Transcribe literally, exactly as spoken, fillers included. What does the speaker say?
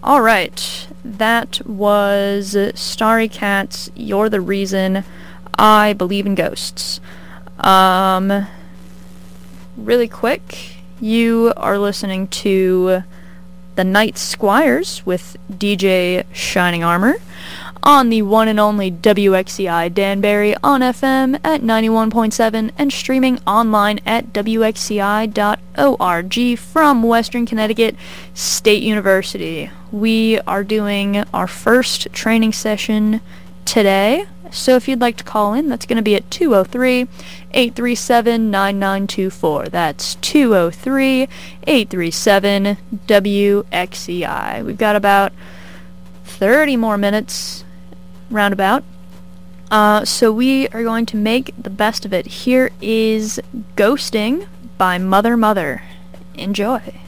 Alright, that was Starry Cat's You're the Reason I Believe in Ghosts. Um, really quick, you are listening to The Night Squires with D J Shining Armor on the one and only W X C I Danbury on F M at ninety-one point seven and streaming online at W X C I dot org from Western Connecticut State University. We are doing our first training session today, so if you'd like to call in, that's going to be at two oh three, eight three seven, nine nine two four. That's two oh three, eight three seven, W X C I. We've got about thirty more minutes roundabout. Uh, so we are going to make the best of it. Here is Ghosting by Mother Mother. Enjoy.